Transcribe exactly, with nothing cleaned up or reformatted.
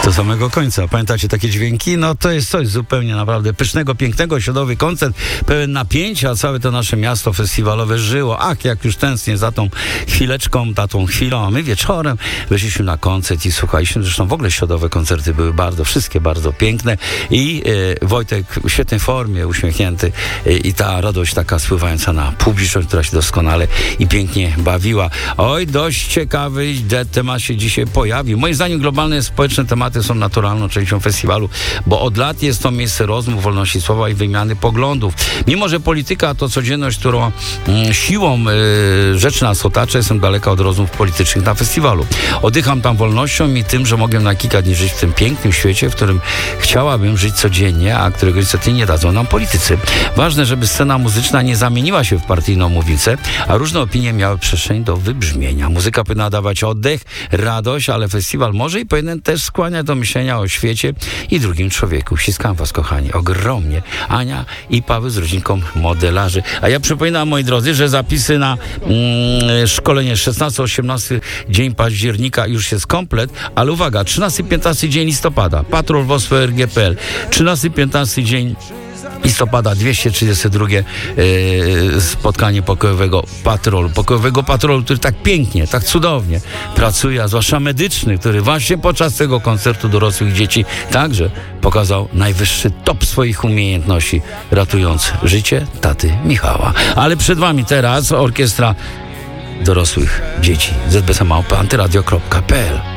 Do samego końca. Pamiętacie takie dźwięki? No to jest coś zupełnie naprawdę pysznego, pięknego, środowy koncert, pełen napięcia, całe to nasze miasto festiwalowe żyło. Ach, jak już tęsknię za tą chwileczką, za tą chwilą, a my wieczorem weszliśmy na koncert i słuchaliśmy, zresztą w ogóle środowe koncerty były bardzo, wszystkie bardzo piękne i e, Wojtek w świetnej formie, uśmiechnięty e, i ta radość taka spływająca na publiczność, która się doskonale i pięknie bawiła. Oj, dość ciekawy temat się dzisiaj pojawił. Moim zdaniem globalne społeczne tematy są naturalną częścią festiwalu, bo od lat jest to miejsce rozmów, wolności słowa i wymiany poglądów. Mimo że polityka to codzienność, którą mm, siłą y, rzecz nas otacza, jestem daleka od rozmów politycznych na festiwalu. Oddycham tam wolnością i tym, że mogę na kilka dni żyć w tym pięknym świecie, w którym chciałabym żyć codziennie, a którego niestety nie dadzą nam politycy. Ważne, żeby scena muzyczna nie zamieniła się w partyjną mównicę, a różne opinie miały przestrzeń do wybrzmienia. Muzyka powinna dawać oddech, radość, ale festiwal może i powinien też skłaniać do myślenia o świecie i drugim człowieku. Ściskam was, kochani, ogromnie. Ania i Paweł z rodzinką modelarzy. A ja przypominam, moi drodzy, że zapisy na mm, szkolenie szesnasty osiemnasty dzień października już jest komplet, ale uwaga, trzynasty piętnasty dzień listopada, patrol w Oslo R G P L, trzynasty piętnasty dzień listopada, dwieście trzydzieste drugie yy, spotkanie pokojowego patrolu. Pokojowego patrolu, który tak pięknie, tak cudownie pracuje, a zwłaszcza medyczny, który właśnie podczas tego koncertu dorosłych dzieci także pokazał najwyższy top swoich umiejętności, ratując życie taty Michała. Ale przed wami teraz orkiestra dorosłych dzieci. Z B S Małpa, antyradio kropka p l.